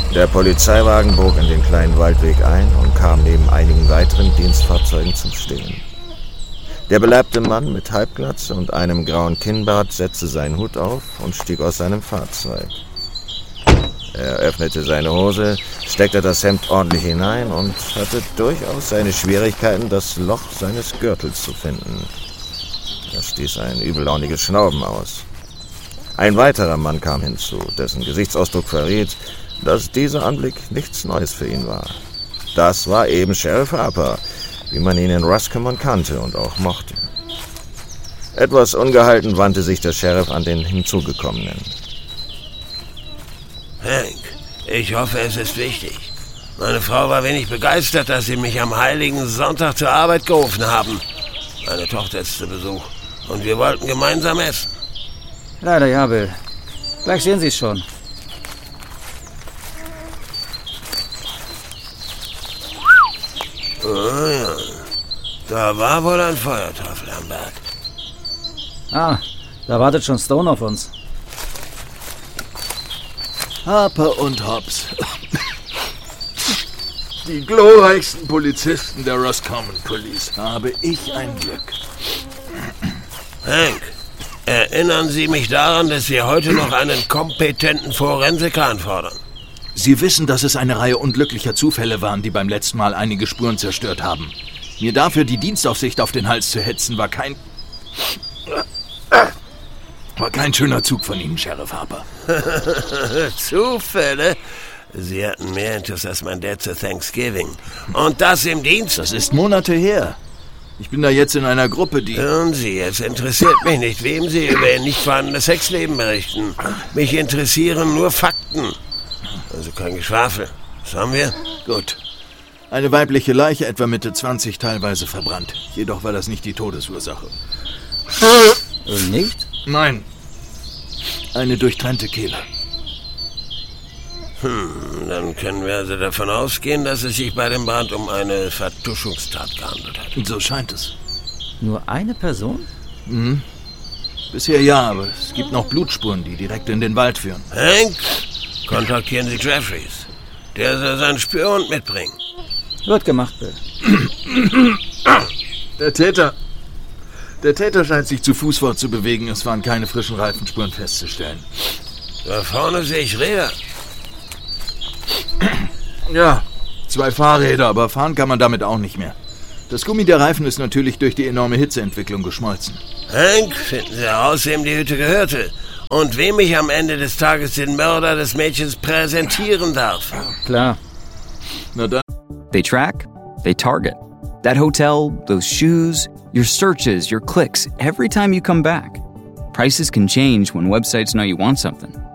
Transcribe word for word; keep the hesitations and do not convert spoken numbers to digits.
Der Polizeiwagen bog in den kleinen Waldweg ein und kam neben einigen weiteren Dienstfahrzeugen zum Stehen. Der beleibte Mann mit Halbglatze und einem grauen Kinnbart setzte seinen Hut auf und stieg aus seinem Fahrzeug. Er öffnete seine Hose, steckte das Hemd ordentlich hinein und hatte durchaus seine Schwierigkeiten, das Loch seines Gürtels zu finden. Er stieß ein übellauniges Schnauben aus. Ein weiterer Mann kam hinzu, dessen Gesichtsausdruck verriet, dass dieser Anblick nichts Neues für ihn war. Das war eben Sheriff Harper, wie man ihn in Roscommon kannte und auch mochte. Etwas ungehalten wandte sich der Sheriff an den Hinzugekommenen. Hank, ich hoffe, es ist wichtig. Meine Frau war wenig begeistert, dass Sie mich am heiligen Sonntag zur Arbeit gerufen haben. Meine Tochter ist zu Besuch und wir wollten gemeinsam essen. Leider ja, Bill. Gleich sehen Sie es schon. Oh ja, da war wohl ein Feuerteufel am Berg. Ah, da wartet schon Stone auf uns. Harper und Hobbs. Die glorreichsten Polizisten der Roscommon Police. Habe ich ein Glück. Hank, erinnern Sie mich daran, dass wir heute noch einen kompetenten Forensiker anfordern. Sie wissen, dass es eine Reihe unglücklicher Zufälle waren, die beim letzten Mal einige Spuren zerstört haben. Mir dafür die Dienstaufsicht auf den Hals zu hetzen, war kein... War kein schöner Zug von Ihnen, Sheriff Harper. Zufälle? Sie hatten mehr Intus als mein Dad zu Thanksgiving. Und das im Dienst? Das ist Monate her. Ich bin da jetzt in einer Gruppe, die... Hören Sie, es interessiert mich nicht, wem Sie über Ihr nicht vorhandenes Sexleben berichten. Mich interessieren nur Fakten. Also kein Geschwafel. Was haben wir? Gut. Eine weibliche Leiche, etwa Mitte zwanzig, teilweise verbrannt. Jedoch war das nicht die Todesursache. Und nicht? Nein. Eine durchtrennte Kehle. Hm, dann können wir also davon ausgehen, dass es sich bei dem Brand um eine Vertuschungstat gehandelt hat. Und so scheint es. Nur eine Person? Mhm. Bisher ja, aber es gibt noch Blutspuren, die direkt in den Wald führen. Hank, kontaktieren Sie Jeffries. Der soll seinen Spürhund mitbringen. Wird gemacht, Bill. Der Täter... Der Täter scheint sich zu Fuß fortzubewegen. Es waren keine frischen Reifenspuren festzustellen. Da vorne sehe ich Räder. Ja, zwei Fahrräder, aber fahren kann man damit auch nicht mehr. Das Gummi der Reifen ist natürlich durch die enorme Hitzeentwicklung geschmolzen. Hank, finden Sie heraus, wem die Hütte gehörte. Und wem ich am Ende des Tages den Mörder des Mädchens präsentieren darf. Klar. Na dann. They track, they target. That hotel, those shoes, your searches, your clicks, every time you come back. Prices can change when websites know you want something.